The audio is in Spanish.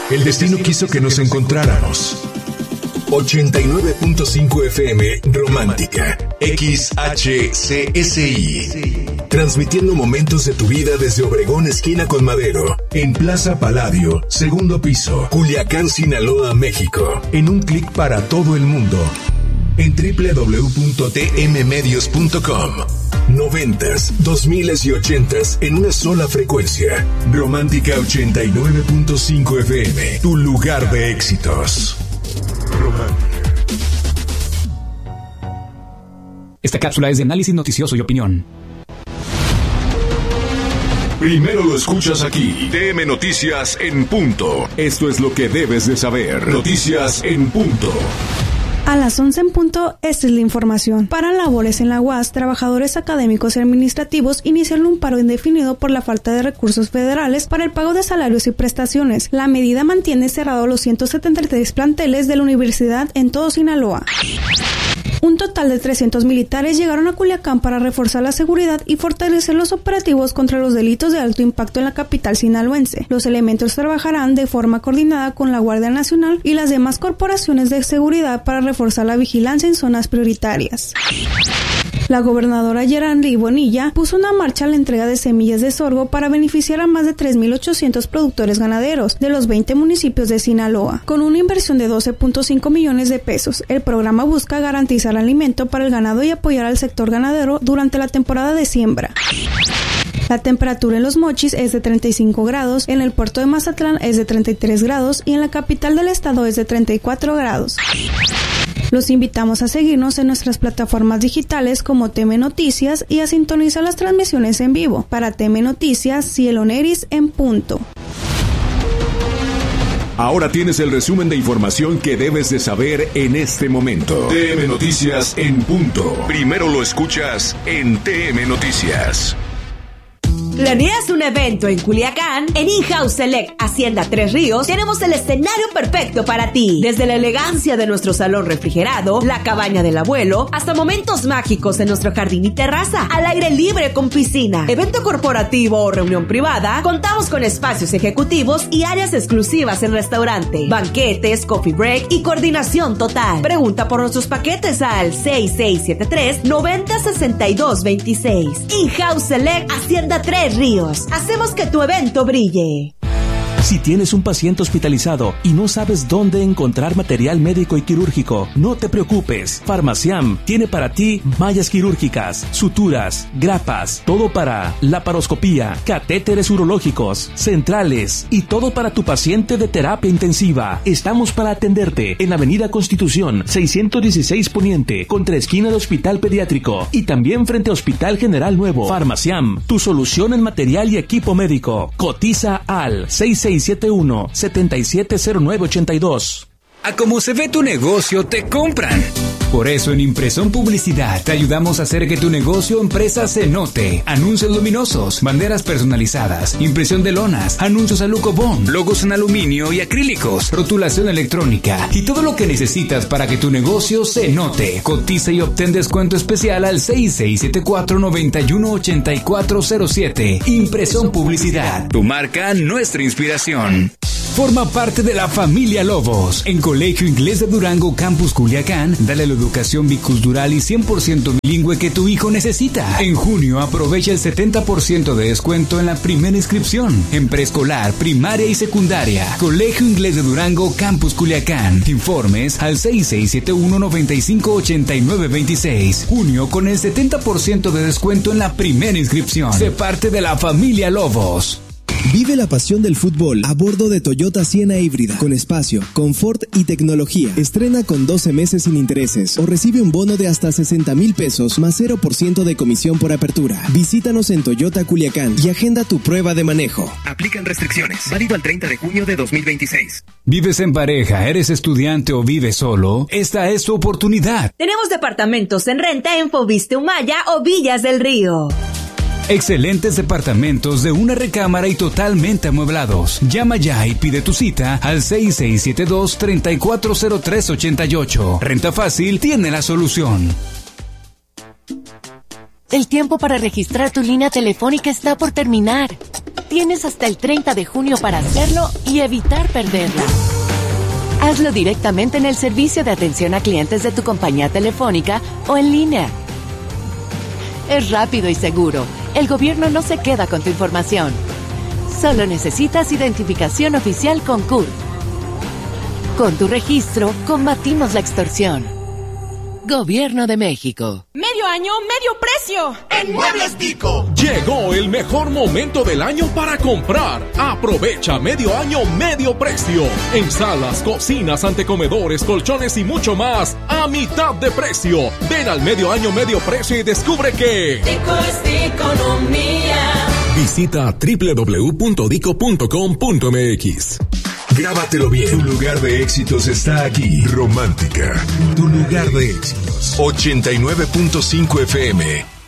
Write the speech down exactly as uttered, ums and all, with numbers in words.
El destino quiso que nos encontráramos. ochenta y nueve punto cinco F M Romántica, X H C S I, transmitiendo momentos de tu vida desde Obregón, esquina con Madero, en Plaza Palladio, segundo piso, Culiacán, Sinaloa, México, en un clic para todo el mundo, en doble u doble u doble u punto t m medios punto com. Noventas, dos miles y ochentas en una sola frecuencia. Romántica ochenta y nueve punto cinco F M, tu lugar de éxitos. Romántica. Esta cápsula es de análisis noticioso y opinión. Primero lo escuchas aquí. T M Noticias en punto. Esto es lo que debes de saber. Noticias en punto. A las once en punto, esta es la información. Para labores en la U A S, trabajadores académicos y administrativos iniciaron un paro indefinido por la falta de recursos federales para el pago de salarios y prestaciones. La medida mantiene cerrados los ciento setenta y tres planteles de la universidad en todo Sinaloa. Un total de trescientos militares llegaron a Culiacán para reforzar la seguridad y fortalecer los operativos contra los delitos de alto impacto en la capital sinaloense. Los elementos trabajarán de forma coordinada con la Guardia Nacional y las demás corporaciones de seguridad para reforzar la vigilancia en zonas prioritarias. La gobernadora Gerandry Bonilla puso en marcha la entrega de semillas de sorgo para beneficiar a más de tres mil ochocientos productores ganaderos de los veinte municipios de Sinaloa. Con una inversión de doce punto cinco millones de pesos, el programa busca garantizar alimento para el ganado y apoyar al sector ganadero durante la temporada de siembra. La temperatura en Los Mochis es de treinta y cinco grados, en el puerto de Mazatlán es de treinta y tres grados y en la capital del estado es de treinta y cuatro grados. Los invitamos a seguirnos en nuestras plataformas digitales como T M Noticias y a sintonizar las transmisiones en vivo. Para T M Noticias, Cielo Neris en punto. Ahora tienes el resumen de información que debes de saber en este momento. T M Noticias en punto. Primero lo escuchas en T M Noticias. ¿Planeas un evento en Culiacán? En In-House Select Hacienda Tres Ríos tenemos el escenario perfecto para ti. Desde la elegancia de nuestro salón refrigerado, la cabaña del abuelo, hasta momentos mágicos en nuestro jardín y terraza, al aire libre con piscina. Evento corporativo o reunión privada, contamos con espacios ejecutivos y áreas exclusivas en restaurante, banquetes, coffee break y coordinación total. Pregunta por nuestros paquetes al seis seis siete tres, nueve cero seis dos dos seis. In-House Select Hacienda Tres Ríos. Hacemos que tu evento brille. Si tienes un paciente hospitalizado y no sabes dónde encontrar material médico y quirúrgico, no te preocupes. Farmaciam tiene para ti mallas quirúrgicas, suturas, grapas, todo para laparoscopía, catéteres urológicos, centrales y todo para tu paciente de terapia intensiva. Estamos para atenderte en Avenida Constitución seiscientos dieciséis Poniente, contra esquina de Hospital Pediátrico y también frente a Hospital General Nuevo. Farmaciam, tu solución en material y equipo médico. Cotiza al seis seis siete uno, siete siete cero nueve ocho dos. A como se ve tu negocio, te compran. Por eso en Impresión Publicidad te ayudamos a hacer que tu negocio o empresa se note. Anuncios luminosos, banderas personalizadas, impresión de lonas, anuncios a Lucobón, logos en aluminio y acrílicos, rotulación electrónica y todo lo que necesitas para que tu negocio se note. Cotiza y obtén descuento especial al seis seis siete cuatro, nueve uno ocho cuatro cero siete. Impresión Publicidad, tu marca, nuestra inspiración. Forma parte de la familia Lobos. En Colegio Inglés de Durango, Campus Culiacán, dale la educación bicultural y cien por ciento bilingüe que tu hijo necesita. En junio, aprovecha el setenta por ciento de descuento en la primera inscripción. En preescolar, primaria y secundaria. Colegio Inglés de Durango, Campus Culiacán. Informes al seis seis siete uno, nueve cinco ocho nueve dos seis. Junio con el setenta por ciento de descuento en la primera inscripción. Sé parte de la familia Lobos. Vive la pasión del fútbol a bordo de Toyota Siena híbrida, con espacio, confort y tecnología. Estrena con doce meses sin intereses o recibe un bono de hasta sesenta mil pesos más cero por ciento de comisión por apertura. Visítanos en Toyota Culiacán y agenda tu prueba de manejo. Aplican restricciones. Válido al treinta de junio de dos mil veintiséis. ¿Vives en pareja, eres estudiante o vives solo? Esta es tu oportunidad. Tenemos departamentos en renta en Foviste Humaya o Villas del Río. Excelentes departamentos de una recámara y totalmente amueblados. Llama ya y pide tu cita al seis seis siete dos, tres cuatro cero tres ocho ocho. Renta Fácil tiene la solución. El tiempo para registrar tu línea telefónica está por terminar. Tienes hasta el treinta de junio para hacerlo y evitar perderla. Hazlo directamente en el servicio de atención a clientes de tu compañía telefónica o en línea. Es rápido y seguro. El gobierno no se queda con tu información. Solo necesitas identificación oficial con C U R. Con tu registro, combatimos la extorsión. Gobierno de México. Medio año, medio precio. En Muebles Tico. Llegó el mejor momento del año para comprar. Aprovecha medio año, medio precio. En salas, cocinas, antecomedores, colchones y mucho más. A mitad de precio. Ven al medio año, medio precio y descubre que... Tico es economía. Visita doble u doble u doble u punto dico punto com punto m x. Grábatelo bien. Tu lugar de éxitos está aquí. Romántica. Tu lugar de éxitos. ochenta y nueve punto cinco F M.